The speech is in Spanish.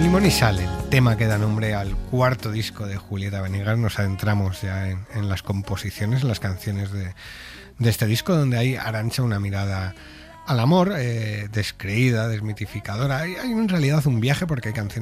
Limón y Sal, el tema que da nombre al cuarto disco de Julieta Venegas. Nos adentramos ya en las composiciones, en las canciones de este disco, donde hay Arantxa una mirada al amor, descreída, desmitificadora. Hay en realidad un viaje, porque hay canciones